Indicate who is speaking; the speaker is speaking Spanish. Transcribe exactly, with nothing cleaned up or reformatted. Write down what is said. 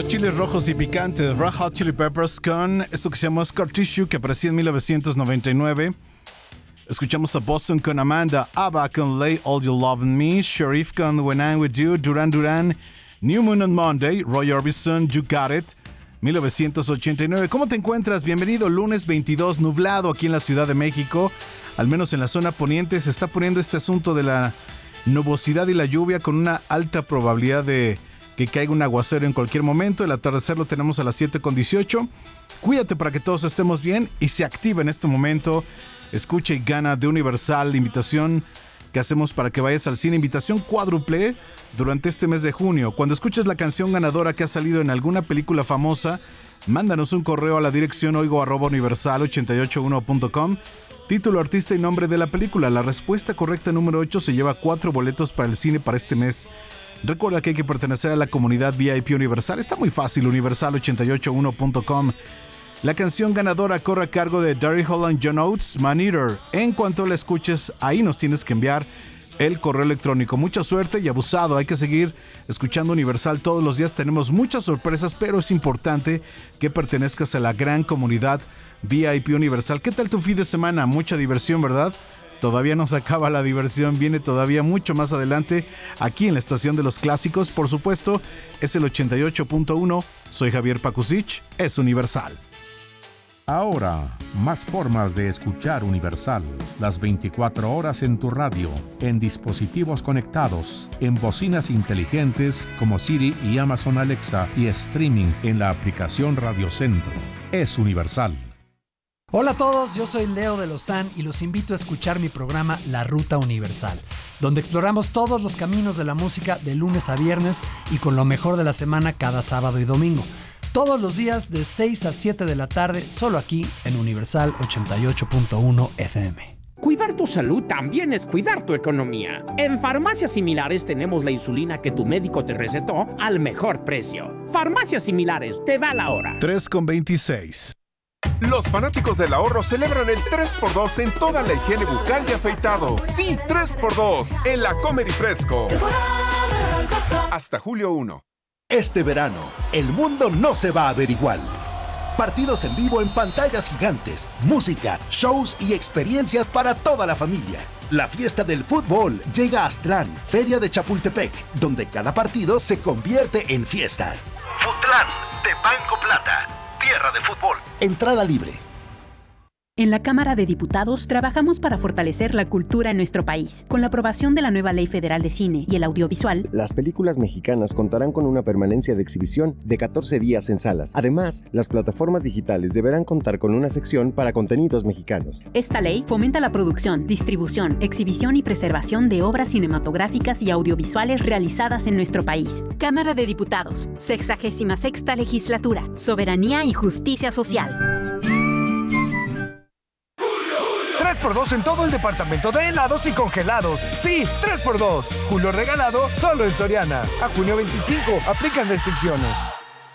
Speaker 1: Los chiles rojos y picantes, Red Hot Chili Peppers con esto que se llama Scar Tissue, que aparecía en mil novecientos noventa y nueve. Escuchamos a Boston con Amanda, ABBA con Lay All You Love in Me, Sharif con When I'm With You, Duran Duran, New Moon on Monday, Roy Orbison, You Got It, mil novecientos ochenta y nueve. ¿Cómo te encuentras? Bienvenido, lunes veintidós, nublado aquí en la Ciudad de México. Al menos en la zona poniente se está poniendo este asunto de la nubosidad y la lluvia con una alta probabilidad de que caiga un aguacero en cualquier momento. El atardecer lo tenemos a las siete con dieciocho. Cuídate para que todos estemos bien y se activa en este momento. Escucha y gana de Universal, invitación que hacemos para que vayas al cine, invitación cuádruple durante este mes de junio. Cuando escuches la canción ganadora que ha salido en alguna película famosa, mándanos un correo a la dirección oigo arroba universal ochenta y ocho uno punto com. Título, artista y nombre de la película. La respuesta correcta número ocho se lleva cuatro boletos para el cine para este mes. Recuerda que hay que pertenecer a la comunidad V I P Universal. Está muy fácil, universal ochenta y ocho uno punto com. La canción ganadora corre a cargo de Daryl Hall y John Oates, Man Eater. En cuanto la escuches, ahí nos tienes que enviar el correo electrónico. Mucha suerte y abusado. Hay que seguir escuchando Universal todos los días. Tenemos muchas sorpresas, pero es importante que pertenezcas a la gran comunidad V I P Universal. ¿Qué tal tu fin de semana? Mucha diversión, ¿verdad? Todavía no se acaba la diversión, viene todavía mucho más adelante aquí en la estación de los clásicos. Por supuesto, es el ochenta y ocho punto uno. Soy Javier Pakusich, es Universal.
Speaker 2: Ahora, más formas de escuchar Universal. Las veinticuatro horas en tu radio, en dispositivos conectados, en bocinas inteligentes como Siri y Amazon Alexa y streaming en la aplicación Radio Centro. Es Universal.
Speaker 3: Hola a todos, yo soy Leo de Lozán y los invito a escuchar mi programa La Ruta Universal, donde exploramos todos los caminos de la música de lunes a viernes y con lo mejor de la semana cada sábado y domingo. Todos los días de seis a siete de la tarde, solo aquí en Universal ochenta y ocho punto uno F M.
Speaker 4: Cuidar tu salud también es cuidar tu economía. En Farmacias Similares tenemos la insulina que tu médico te recetó al mejor precio. Farmacias Similares, te va la hora.
Speaker 1: tres con veintiséis.
Speaker 5: Los fanáticos del ahorro celebran el tres por dos en toda la higiene bucal y afeitado. Sí, tres por dos en la Comer y Fresco. Hasta julio primero.
Speaker 6: Este verano, el mundo no se va a ver igual. Partidos en vivo en pantallas gigantes, música, shows y experiencias para toda la familia. La fiesta del fútbol llega a Aztlán, Feria de Chapultepec, donde cada partido se convierte en fiesta.
Speaker 7: Futlán, de Banco Plata, tierra de fútbol.
Speaker 6: Entrada libre.
Speaker 8: En la Cámara de Diputados trabajamos para fortalecer la cultura en nuestro país. Con la aprobación de la nueva Ley Federal de Cine y el Audiovisual,
Speaker 9: las películas mexicanas contarán con una permanencia de exhibición de catorce días en salas. Además, las plataformas digitales deberán contar con una sección para contenidos mexicanos.
Speaker 8: Esta ley fomenta la producción, distribución, exhibición y preservación de obras cinematográficas y audiovisuales realizadas en nuestro país. Cámara de Diputados, sexagésima sexta legislatura, soberanía y justicia social.
Speaker 10: tres por dos en todo el departamento de helados y congelados. Sí, tres por dos. Julio regalado solo en Soriana. A junio veinticinco. Aplican restricciones.